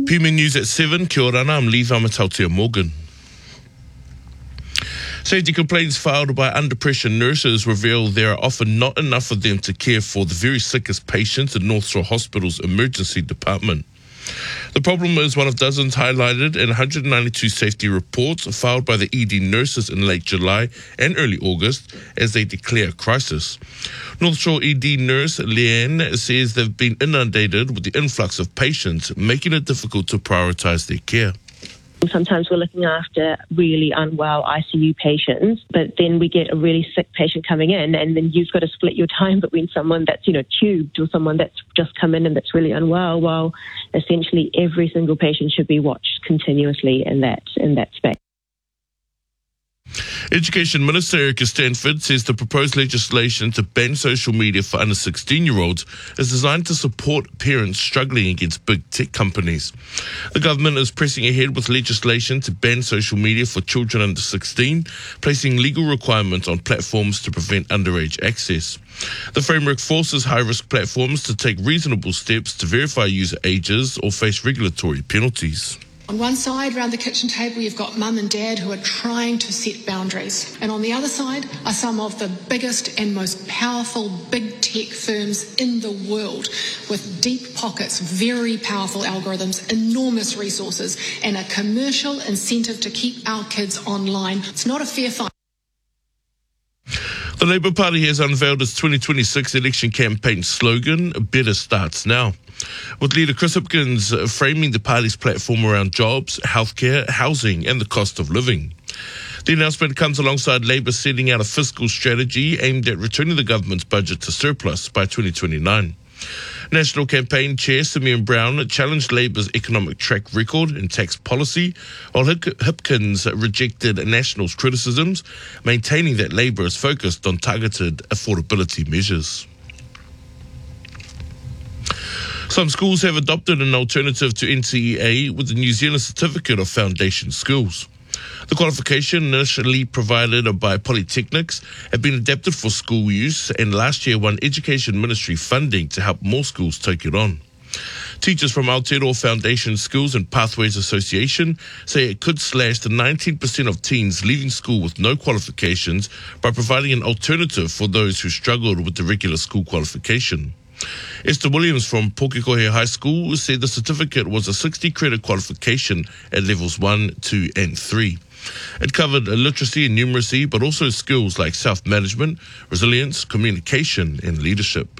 PME News at 7, kia ora, I'm Lee Vamatautia Morgan. Safety complaints filed by under-pressure nurses reveal there are often not enough of them to care for the very sickest patients in North Shore Hospital's emergency department. The problem is one of dozens highlighted in 192 safety reports filed by the ED nurses in late July and early August as they declare a crisis. North Shore ED nurse Leanne says they've been inundated with the influx of patients, making it difficult to prioritise their care. Sometimes we're looking after really unwell ICU patients, but then we get a really sick patient coming in, and then you've got to split your time between someone that's, tubed or someone that's just come in and that's really unwell, while essentially every single patient should be watched continuously in that space. Education Minister Erica Stanford says the proposed legislation to ban social media for under 16-year-olds is designed to support parents struggling against big tech companies. The government is pressing ahead with legislation to ban social media for children under 16, placing legal requirements on platforms to prevent underage access. The framework forces high-risk platforms to take reasonable steps to verify user ages or face regulatory penalties. On one side, around the kitchen table, you've got mum and dad who are trying to set boundaries. And on the other side are some of the biggest and most powerful big tech firms in the world with deep pockets, very powerful algorithms, enormous resources, and a commercial incentive to keep our kids online. It's not a fair fight. The Labour Party has unveiled its 2026 election campaign slogan, Better Starts Now, with leader Chris Hipkins framing the party's platform around jobs, healthcare, housing and the cost of living. The announcement comes alongside Labour setting out a fiscal strategy aimed at returning the government's budget to surplus by 2029. National Campaign Chair Simeon Brown challenged Labour's economic track record and tax policy, while Hipkins rejected National's criticisms, maintaining that Labour is focused on targeted affordability measures. Some schools have adopted an alternative to NCEA with the New Zealand Certificate of Foundation Schools. The qualification, initially provided by polytechnics, had been adapted for school use and last year won Education Ministry funding to help more schools take it on. Teachers from Aotearoa Foundation Schools and Pathways Association say it could slash the 19% of teens leaving school with no qualifications by providing an alternative for those who struggled with the regular school qualification. Esther Williams from Pōkēkohe High School said the certificate was a 60-credit qualification at levels 1, 2 and 3. It covered literacy and numeracy, but also skills like self-management, resilience, communication and leadership.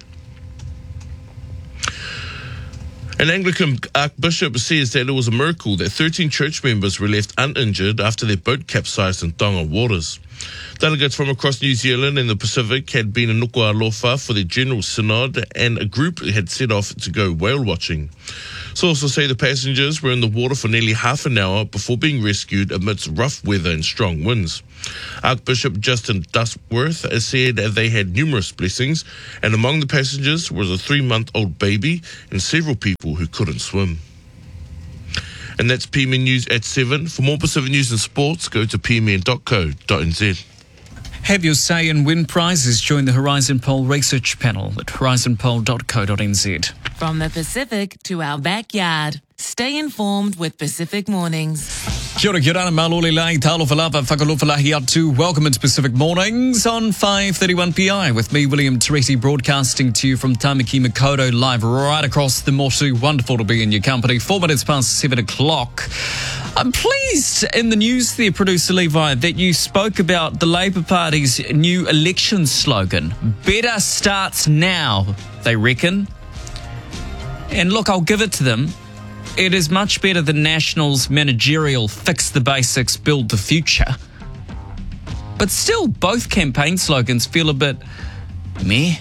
An Anglican Archbishop says that it was a miracle that 13 church members were left uninjured after their boat capsized in Tonga waters. Delegates from across New Zealand and the Pacific had been in Nuku'alofa for their General Synod, and a group had set off to go whale watching. Sources say the passengers were in the water for nearly half an hour before being rescued amidst rough weather and strong winds. Archbishop Justin Duckworth said they had numerous blessings, and among the passengers was a 3-month-old baby and several people who couldn't swim. And that's PMN News at 7. For more Pacific news and sports, go to pmn.co.nz. Have your say and win prizes. Join the Horizon Poll research panel at horizonpoll.co.nz. From the Pacific to our backyard. Stay informed with Pacific Mornings. Kia ora, malole lai, talofa lava, whakalofa lahi atu. Welcome into Pacific Mornings on 5:31 PI with me, William Teresi, broadcasting to you from Tamaki Makaurau, live right across the Motu. Wonderful to be in your company. 4 minutes past 7 o'clock. I'm pleased in the news there, Producer Levi, that you spoke about the Labour Party's new election slogan. Better starts now, they reckon. And look, I'll give it to them. It is much better than National's managerial fix the basics, build the future. But still, both campaign slogans feel a bit meh.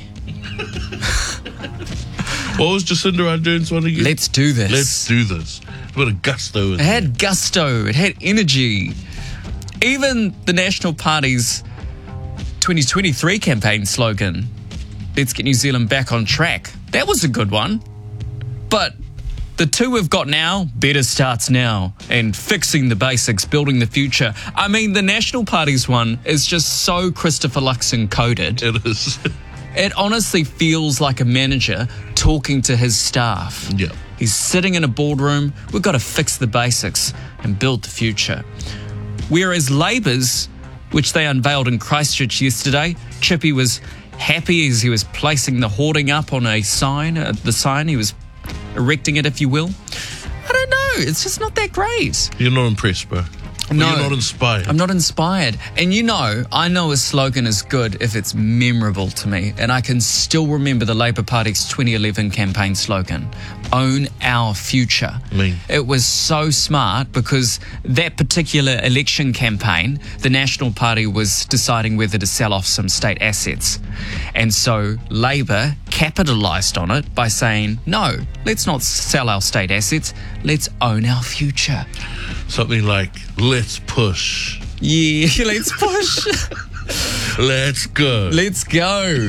What was Jacinda Ardern's one again? Let's do this. Let's do this. A bit of gusto. It had gusto. It had energy. Even the National Party's 2023 campaign slogan, let's get New Zealand back on track. That was a good one. But the two we've got now, better starts now, and fixing the basics, building the future. I mean, the National Party's one is just so Christopher Luxon coded. It is. It honestly feels like a manager talking to his staff. Yeah. He's sitting in a boardroom. We've got to fix the basics and build the future. Whereas Labour's, which they unveiled in Christchurch yesterday, Chippy was happy as he was placing the hoarding up on a sign. The sign, he was erecting it, if you will. I don't know. It's just not that great. You're not impressed, bro. No. You're not inspired. I'm not inspired. And I know a slogan is good if it's memorable to me. And I can still remember the Labour Party's 2011 campaign slogan, Own Our Future. It was so smart because that particular election campaign, the National Party was deciding whether to sell off some state assets. And so Labour capitalised on it by saying, no, let's not sell our state assets, let's own our future. Something like, let's push. Yeah, let's push. Let's go. Let's go.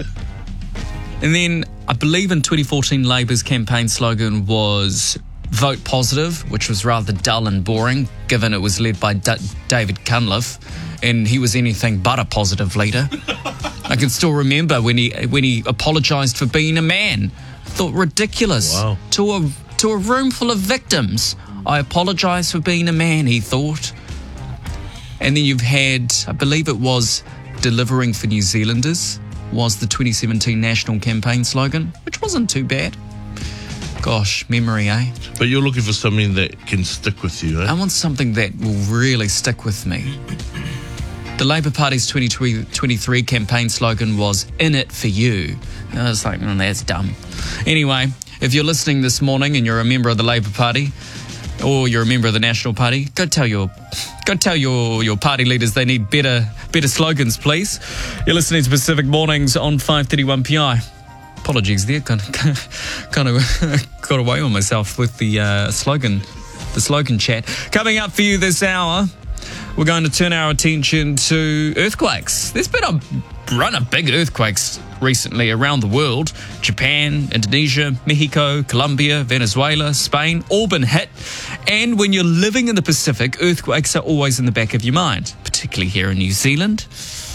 And then I believe in 2014, Labour's campaign slogan was Vote Positive, which was rather dull and boring, given it was led by David Cunliffe, and he was anything but a positive leader. I can still remember when he apologised for being a man. I thought ridiculous. Wow. To a room full of victims. I apologise for being a man, he thought. And then you've had, I believe it was Delivering for New Zealanders was the 2017 national campaign slogan, which wasn't too bad. Gosh, memory, eh? But you're looking for something that can stick with you, eh? I want something that will really stick with me. The Labour Party's 2023 campaign slogan was In It For You. And I was like, that's dumb. Anyway, if you're listening this morning and you're a member of the Labour Party, or you're a member of the National Party, go tell your party leaders they need better slogans, please. You're listening to Pacific Mornings on 531 PI. Apologies there, kind of got away on myself with the slogan chat. Coming up for you this hour, we're going to turn our attention to earthquakes. There's been a run of big earthquakes recently around the world. Japan, Indonesia, Mexico, Colombia, Venezuela, Spain, all been hit. And when you're living in the Pacific, earthquakes are always in the back of your mind, particularly here in New Zealand.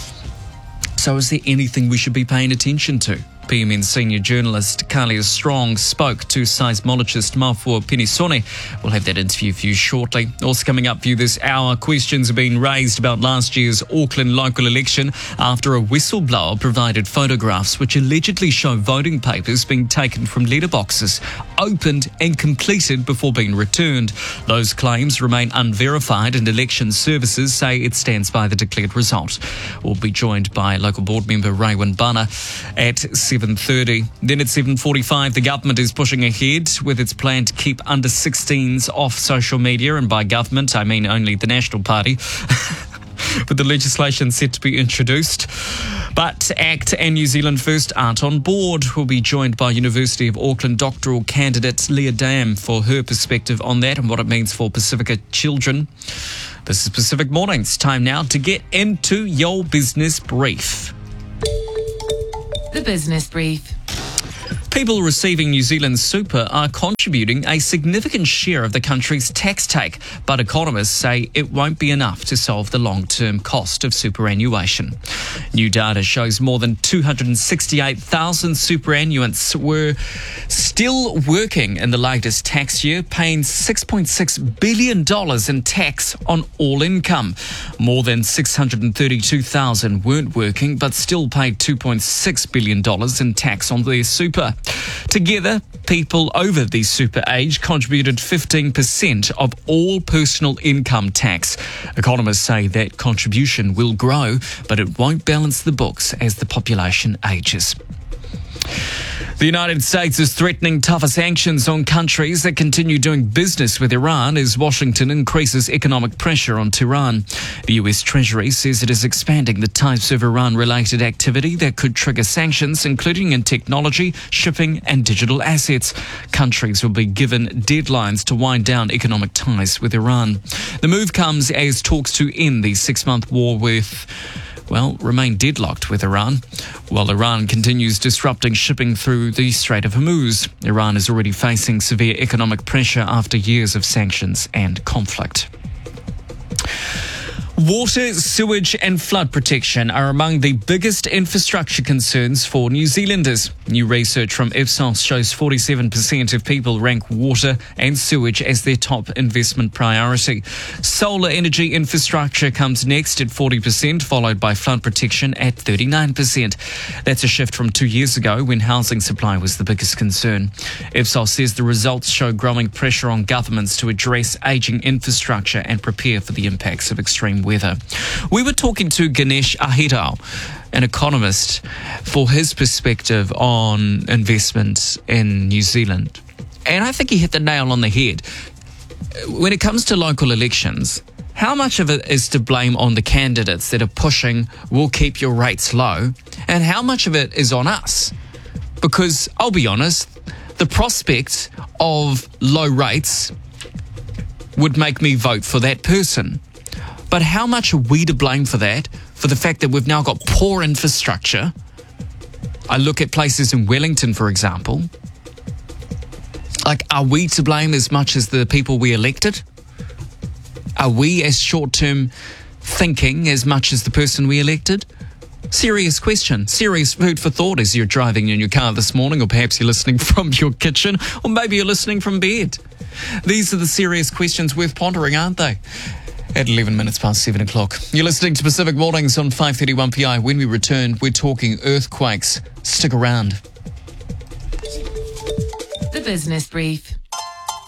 So is there anything we should be paying attention to? PMN senior journalist Kalia Strong spoke to seismologist Mafua Penisone. We'll have that interview for you shortly. Also coming up for you this hour, questions are being raised about last year's Auckland local election after a whistleblower provided photographs which allegedly show voting papers being taken from letterboxes, opened and completed before being returned. Those claims remain unverified and election services say it stands by the declared result. We'll be joined by local board member Raywin Bunner at 7:30. Then at 7:45, the government is pushing ahead with its plan to keep under 16s off social media, and by government I mean only the National Party. With the legislation set to be introduced. But ACT and New Zealand First aren't on board. We'll be joined by University of Auckland doctoral candidate Leah Dam for her perspective on that and what it means for Pacifica children. This is Pacific Mornings. Time now to get into your business brief. The Business Brief. People receiving New Zealand super are contributing a significant share of the country's tax take, but economists say it won't be enough to solve the long-term cost of superannuation. New data shows more than 268,000 superannuants were still working in the latest tax year, paying $6.6 billion in tax on all income. More than 632,000 weren't working, but still paid $2.6 billion in tax on their super. Together, people over the super age contributed 15% of all personal income tax. Economists say that contribution will grow, but it won't balance the books as the population ages. The United States is threatening tougher sanctions on countries that continue doing business with Iran as Washington increases economic pressure on Tehran. The US Treasury says it is expanding the types of Iran-related activity that could trigger sanctions, including in technology, shipping and digital assets. Countries will be given deadlines to wind down economic ties with Iran. The move comes as talks to end the 6-month war remain deadlocked with Iran, while Iran continues disrupting shipping through the Strait of Hormuz. Iran is already facing severe economic pressure after years of sanctions and conflict. Water, sewage and flood protection are among the biggest infrastructure concerns for New Zealanders. New research from Ipsos shows 47% of people rank water and sewage as their top investment priority. Solar energy infrastructure comes next at 40%, followed by flood protection at 39%. That's a shift from 2 years ago when housing supply was the biggest concern. Ipsos says the results show growing pressure on governments to address ageing infrastructure and prepare for the impacts of extreme weather. We were talking to Ganesh Ahirao, an economist, for his perspective on investment in New Zealand. And I think he hit the nail on the head. When it comes to local elections, how much of it is to blame on the candidates that are pushing, we'll keep your rates low, and how much of it is on us? Because I'll be honest, the prospect of low rates would make me vote for that person. But how much are we to blame for that, for the fact that we've now got poor infrastructure? I look at places in Wellington, for example. Like, are we to blame as much as the people we elected? Are we as short-term thinking as much as the person we elected? Serious question, serious food for thought as you're driving in your car this morning, or perhaps you're listening from your kitchen, or maybe you're listening from bed. These are the serious questions worth pondering, aren't they? At 11 minutes past 7 o'clock. You're listening to Pacific Mornings on 531 PI. When we return, we're talking earthquakes. Stick around. The Business Brief.